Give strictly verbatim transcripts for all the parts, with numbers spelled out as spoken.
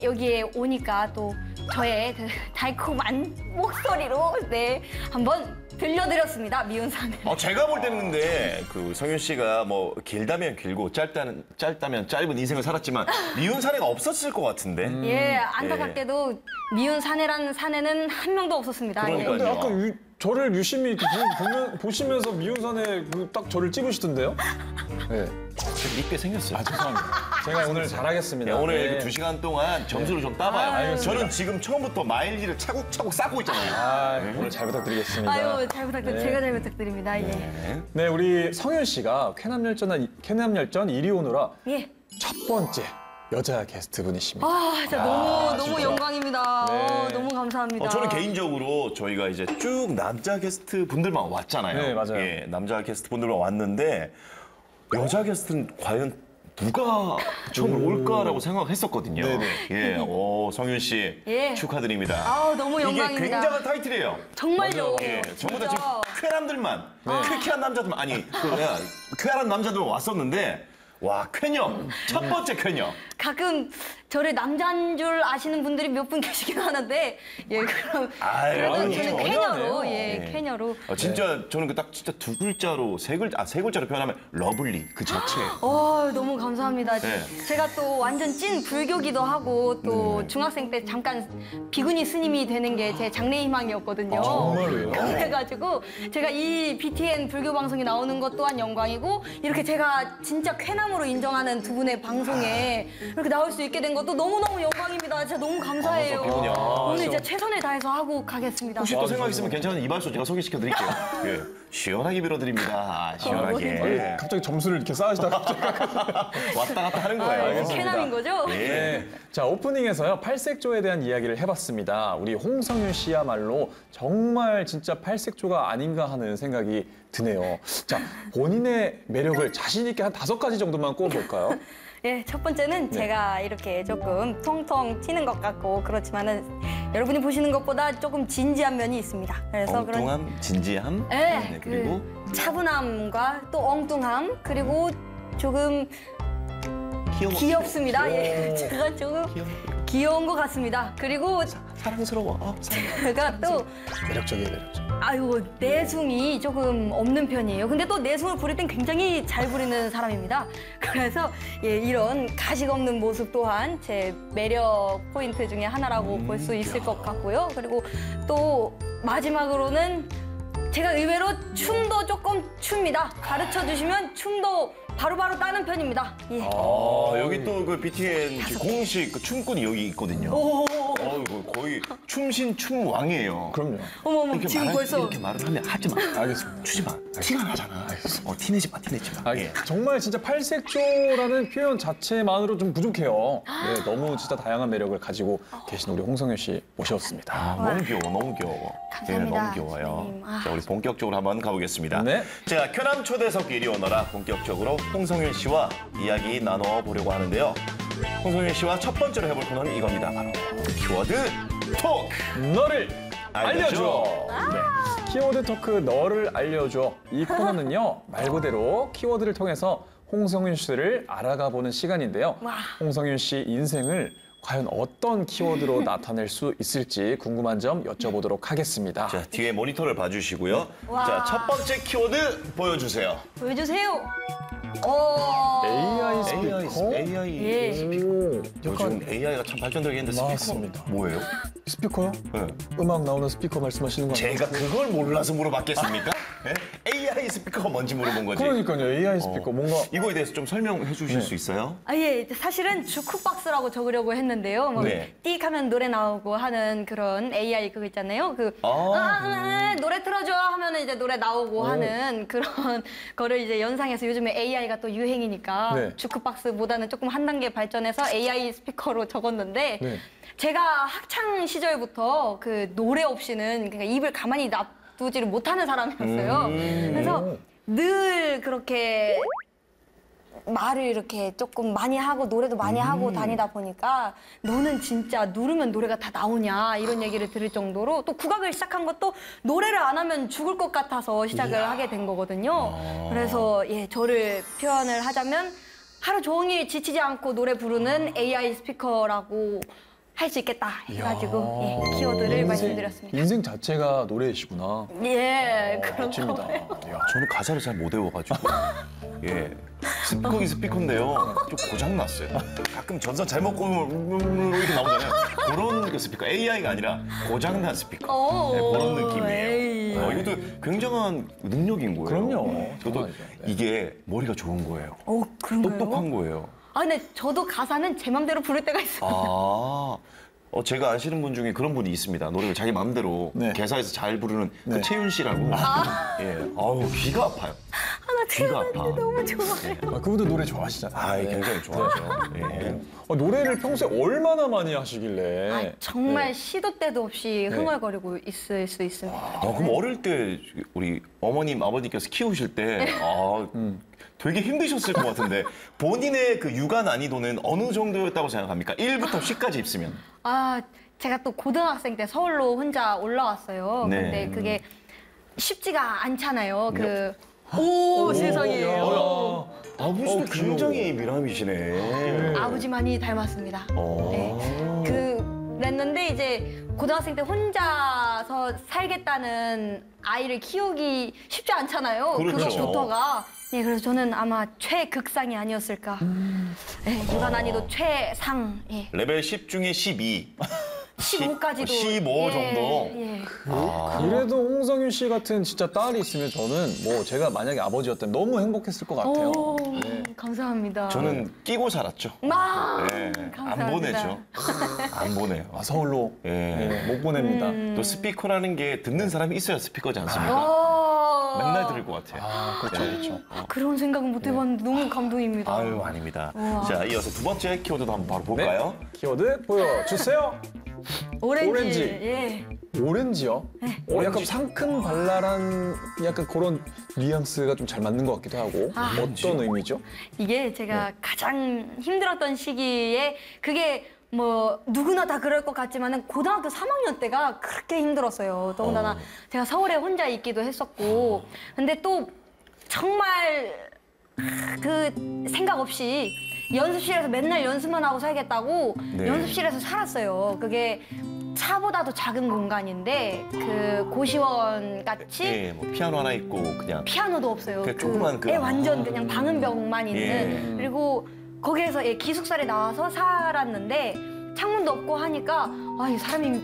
여기에 오니까 또 저의 그 달콤한 목소리로 네 한번 들려드렸습니다. 미운사내. 어, 제가 볼 때는 근데 그 성윤 씨가 뭐 길다면 길고 짧다는 짧다면 짧은 인생을 살았지만 미운 사내가 없었을 것 같은데. 음. 예, 안타깝게도 예. 미운 사내라는 사내는 한 명도 없었습니다. 그러니까요. 근데 아까 유, 저를 유심히 보, 보면, 보시면서 미운사내 그 딱 저를 찍으시던데요? 네. 믿게 생겼어요. 아, 죄송합니다. 제가 오늘 잘하겠습니다. 네, 오늘 네. 두 시간 동안 점수를 좀 따봐요. 아유, 저는 지금 처음부터 마일리를 차곡차곡 쌓고 있잖아요. 아, 오늘 잘 부탁드리겠습니다. 아유, 잘 부탁드립니다. 네. 제가 잘 부탁드립니다. 예. 네. 네, 우리 성윤 씨가 쾌남열전, 쾌남열전 일 위 오느라 예. 첫 번째 여자 게스트분이십니다. 아, 진짜 너무 너무 진짜. 영광입니다. 네. 어, 너무 감사합니다. 어, 저는 개인적으로 저희가 이제 쭉 남자 게스트 분들만 왔잖아요. 네, 맞아요. 예, 남자 게스트 분들만 왔는데 여자 게스트는 과연 누가 처음 올까라고 생각했었거든요. 네네. 예, 오, 성윤 씨 예. 축하드립니다. 아우, 너무 영광입니다. 이게 굉장한 타이틀이에요. 정말요. 예, 전부 다 진짜. 지금 쾌남들만, 쾌쾌한 남자들만, 아니, 그, 뭐야, 쾌활한 남자들만 왔었는데, 와, 쾌녀, 첫 번째 쾌녀. 가끔 저를 남자인 줄 아시는 분들이 몇 분 계시긴 하는데 예 그럼 아유, 그래도 아니, 저는 전혀 쾌녀로 아니에요. 예 예. 쾌녀로 어, 진짜 저는 그 딱 진짜 두 글자로 세 글자 아 세 글자로 표현하면 러블리 그 자체. 어 너무 감사합니다. 네. 제가 또 완전 찐 불교기도 하고 또 중학생 때 잠깐 비구니 스님이 되는 게 제 장래 희망이었거든요. 아, 정말로요? 그래가지고 제가 이 비티엔 불교 방송에 나오는 것 또한 영광이고 이렇게 제가 진짜 쾌남으로 인정하는 두 분의 방송에 이렇게 나올 수 있게 된 것도 너무 너무 영광입니다. 진짜 너무 감사해요. 아, 그렇군요. 오늘 이제 최선을 다해서 하고 가겠습니다. 혹시 또 생각 있으면 괜찮은 이발소 제가 소개시켜 드릴게요. 예. 시원하게 밀어드립니다. 아, 시원하게. 아니, 갑자기 점수를 이렇게 쌓으시다가 갑자기. 왔다 갔다 하는 아, 거예요. 이거 쾌남인 거죠? 예. 네. 자, 오프닝에서요, 팔색조에 대한 이야기를 해봤습니다. 우리 홍성윤 씨야말로 정말 진짜 팔색조가 아닌가 하는 생각이 드네요. 자, 본인의 매력을 자신있게 한 다섯 가지 정도만 꼽아볼까요? 예, 첫 번째는 네. 제가 이렇게 조금 통통 튀는 것 같고 그렇지만은 여러분이 보시는 것보다 조금 진지한 면이 있습니다. 그래서 그런 엉뚱함, 진지함, 예, 네, 그리고 그 차분함과 또 엉뚱함 그리고 조금 귀여워. 귀엽습니다. 귀여워. 예, 제가 조금 귀여워. 귀여운 것 같습니다. 그리고 사랑스러워. 어, 제가 또 매력적이에요, 매력적. 아유 내숭이 조금 없는 편이에요. 근데 또 내숭을 부릴 땐 굉장히 잘 부리는 사람입니다. 그래서 예, 이런 가식 없는 모습 또한 제 매력 포인트 중에 하나라고 볼 수 있을 것 같고요. 그리고 또 마지막으로는 제가 의외로 춤도 조금 춥니다. 가르쳐 주시면 춤도 바로바로 따는 편입니다. 예. 아, 여기 또 그 비티엔 공식 그 춤꾼이 여기 있거든요. 오, 어, 이거 거의 춤신 춤왕이에요. 그럼요. 어머머 이렇게 지금 말할, 벌써 이렇게 말을 하면 하지 마. 알겠습니다. 추지 마. 티가 나잖아. 어, 티내지 마, 티내지 마. 아, 예. 정말 진짜 팔색조라는 표현 자체만으로 좀 부족해요. 네, 너무 진짜 다양한 매력을 가지고 계신 우리 홍성윤 씨 모셨습니다. 아, 너무 귀여워, 너무 귀여워. 감사합니다, 예, 너무 귀여워요. 선생님. 아. 자, 우리 본격적으로 한번 가보겠습니다. 네. 자, 쾌남 초대석 일이 오너라 본격적으로 홍성윤 씨와 이야기 나눠보려고 하는데요. 홍성윤 씨와 첫 번째로 해볼 코너는 이겁니다. 바로 키워드 토크! 너를 알려줘. 알려줘. 네. 키워드 토크 너를 알려줘. 이 코너는요, 말 그대로 키워드를 통해서 홍성윤 씨를 알아가 보는 시간인데요. 와. 홍성윤 씨 인생을 과연 어떤 키워드로 나타낼 수 있을지 궁금한 점 여쭤보도록 하겠습니다. 자, 뒤에 모니터를 봐주시고요. 와. 자, 첫 번째 키워드 보여주세요. 보여주세요. 오. 에이아이 스피커? 에이아이. 예. 오, 요즘 에이아이가 참 발전되게 했는데 스피커 맞습니다. 뭐예요? 스피커요? 네. 음악 나오는 스피커 말씀하시는 거 아니에요? 제가 그걸 몰라서 물어봤겠습니까? 네? 에이아이 스피커가 뭔지 물어본 거지. 그러니까요, 에이아이 스피커. 뭔가 이거에 대해서 좀 설명해 주실 네. 수 있어요? 아, 예. 사실은 주크박스라고 적으려고 했는데요. 뭐 네. 띡 하면 노래 나오고 하는 그런 에이아이 그거 있잖아요. 그 아. 아, 아, 아, 노래 틀어줘 하면은 이제 노래 나오고 오. 하는 그런 거를 이제 연상해서 요즘에 에이아이가 또 유행이니까 네. 주크박스보다는 조금 한 단계 발전해서 에이아이 스피커로 적었는데 네. 제가 학창 시절부터 그 노래 없이는 그러니까 입을 가만히 놔두지를 못하는 사람이었어요. 음. 그래서 늘 그렇게 말을 이렇게 조금 많이 하고 노래도 많이 하고 다니다 보니까 너는 진짜 누르면 노래가 다 나오냐 이런 얘기를 들을 정도로 또 국악을 시작한 것도 노래를 안 하면 죽을 것 같아서 시작을 이야. 하게 된 거거든요. 그래서 예 저를 표현을 하자면 하루 종일 지치지 않고 노래 부르는 에이아이 스피커라고 할 수 있겠다 해가지고 이야. 예, 키워드를 인생- 말씀드렸습니다. 인생 자체가 노래이시구나. 예, 어, 그런 멋집니다. 거예요. 이야. 저는 가사를 잘 못 외워가지고 예 스피커기 스피커인데요 좀 고장 났어요. 가끔 전선 잘못 꼽으면 이렇게 나오잖아요. 그런 그 스피커 에이아이가 아니라 고장 난 스피커 오, 네, 그런 에이. 느낌이에요. 어, 이것도 굉장한 능력인 거예요. 그럼요. 저도 정말이죠. 네. 이게 머리가 좋은 거예요. 어, 그런가요? 똑똑한 거예요. 아, 근데 저도 가사는 제 맘대로 부를 때가 있어요. 아. 어, 제가 아시는 분 중에 그런 분이 있습니다. 노래를 자기 마음대로 네. 개사해서 잘 부르는 그 네. 채윤 씨라고. 예. 아우, 귀가 아파요. 아, 나 귀가 태연이 아파. 너무 좋아해요. 아, 그분도 노래 좋아하시잖아요. 아, 굉장히 좋아하죠. 예. 어, 노래를 평소에 얼마나 많이 하시길래? 아, 정말 네. 시도 때도 없이 네. 흥얼거리고 있을 수 있습니다. 아, 그럼 어릴 때 우리 어머님, 아버님께서 키우실 때 아, 되게 힘드셨을 것 같은데 본인의 그 육아 난이도는 어느 정도였다고 생각합니까? 일부터 십까지 입으면. 아, 제가 또 고등학생 때 서울로 혼자 올라왔어요. 네. 근데 그게 쉽지가 않잖아요. 그, 네. 오, 세상에. 야. 어. 아버지도 어, 귀여워. 굉장히 미남이시네. 아버지 많이 닮았습니다. 어. 네. 그, 그랬는데 이제 고등학생 때 혼자서 살겠다는 아이를 키우기 쉽지 않잖아요. 그렇죠. 그것부터가. 네, 그래서 저는 아마 최극상이 아니었을까. 네, 육아 난이도 최상. 예. 레벨 십 중에 십이. 십오까지도. 십오 정도? 예. 그래도 홍성윤 씨 같은 진짜 딸이 있으면 저는 뭐 제가 만약에 아버지였다면 너무 행복했을 것 같아요. 오, 네. 감사합니다. 저는 끼고 살았죠. 마, 예, 감사합니다. 안 보내죠. 안 보내요. 아, 서울로 예. 네, 못 보냅니다. 음. 또 스피커라는 게 듣는 사람이 있어야 스피커지 않습니까? 아, 맨날 들을 것 같아요. 아, 그렇죠, 그렇죠. 아, 그런 생각은 못 해봤는데 너무 감동입니다. 아유, 아닙니다. 우와. 자, 이어서 두 번째 키워드도 한번 바로 볼까요? 키워드 보여주세요. 오렌지. 오렌지. 예. 오렌지요? 어, 약간 상큼 발랄한 약간 그런 뉘앙스가 좀 잘 맞는 것 같기도 하고 아. 어떤 의미죠? 이게 제가 가장 힘들었던 시기에 그게 뭐 누구나 다 그럴 것 같지만은 고등학교 삼 학년 때가 그렇게 힘들었어요. 더군다나 어. 제가 서울에 혼자 있기도 했었고, 근데 또 정말 그 생각 없이 연습실에서 맨날 연습만 하고 살겠다고 네. 연습실에서 살았어요. 그게 차보다도 작은 공간인데 그 고시원 같이 예, 뭐 피아노 하나 있고 그냥 피아노도 없어요. 그냥 조그만 그- 예, 완전 그냥 방음 벽만 있는. 예. 그리고 거기에서 예, 기숙사에 나와서 살았는데 창문도 없고 하니까 아, 이 사람이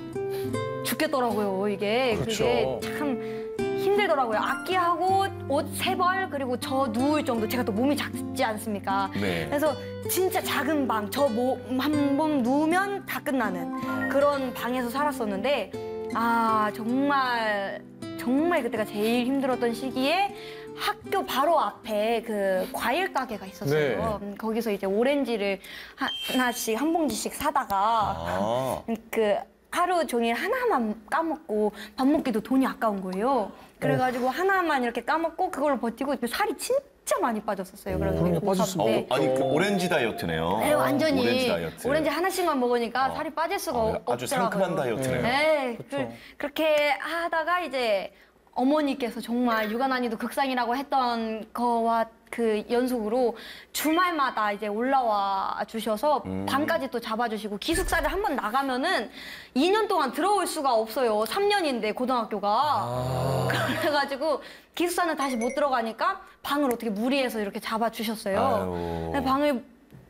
죽겠더라고요. 이게 그렇죠. 그게 참 힘들더라고요. 악기하고 옷 세 벌 그리고 저 누울 정도. 제가 또 몸이 작지 않습니까? 네. 그래서 진짜 작은 방, 저 한 번 누우면 다 끝나는 그런 방에서 살았었는데 아 정말 정말 그때가 제일 힘들었던 시기에 학교 바로 앞에 그 과일 가게가 있었어요. 음, 거기서 이제 오렌지를 하나씩 한 봉지씩 사다가 아, 그 하루 종일 하나만 까먹고 밥 먹기도 돈이 아까운 거예요. 그래가지고 하나만 이렇게 까먹고 그걸로 버티고 살이 진짜 많이 빠졌었어요. 그래서 그럼요, 고삼 빠질 때. 어, 아니 그 오렌지 다이어트네요. 네, 완전히 오렌지 다이어트. 오렌지 하나씩만 먹으니까 어. 살이 빠질 수가 아, 없더라고요. 아주 상큼한 다이어트네요. 네, 그렇죠. 그, 그렇게 하다가 이제 어머니께서 정말 육아 난이도 극상이라고 했던 거와 그 연속으로 주말마다 이제 올라와 주셔서 음. 밤까지 또 잡아주시고 기숙사를 한 번 나가면은 이 년 동안 들어올 수가 없어요. 삼 년인데 고등학교가. 아. 그래가지고 기숙사는 다시 못 들어가니까 방을 어떻게 무리해서 이렇게 잡아주셨어요. 아유. 네, 방을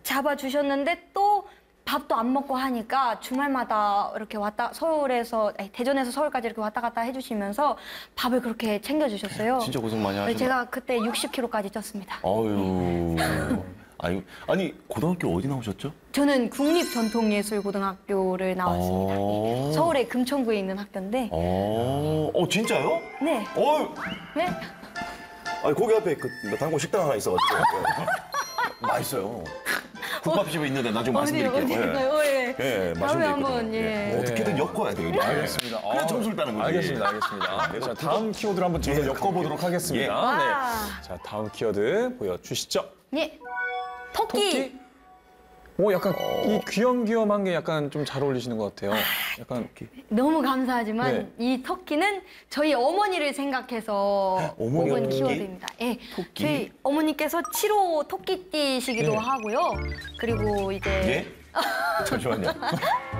잡아주셨는데 또 밥도 안 먹고 하니까 주말마다 이렇게 왔다 서울에서 아니, 대전에서 서울까지 이렇게 왔다 갔다 해주시면서 밥을 그렇게 챙겨주셨어요. 진짜 고생 많이 하셨네. 제가 그때 육십 킬로그램까지 쪘습니다. 아유. 아니, 아니 고등학교 어디 나오셨죠? 저는 국립전통예술고등학교를 나왔습니다. 어. 서울의 금천구에 있는 학교인데 어, 어 진짜요? 네, 어, 네. 아니 거기 앞에 그 단골 식당 하나 있어가지고 맛있어요. 국밥집에 있는데 나중에 어디요, 말씀드릴게요. 어디요? 예. 예, 다음에 말씀드릴게요. 한번 예. 예. 어떻게든 엮어야 돼요. 이거. 알겠습니다. 그래 아, 점수를 따는 거지. 알겠습니다, 알겠습니다. 네, 자, 다음 키워드를 한번 저도 예, 엮어보도록 하겠습니다. 예. 네. 와. 자, 다음 키워드 보여주시죠. 예. 토끼. 토끼? 오, 약간 이 귀염귀염한 게 약간 좀 잘 어울리시는 것 같아요. 약간 너무 감사하지만 네. 이 토끼는 저희 어머니를 생각해서 어머니가 뽑은 토끼? 키워드입니다. 예, 토끼? 저희 어머니께서 칠 호 토끼띠시기도 네. 하고요. 그리고 이제 예? 잠시만요.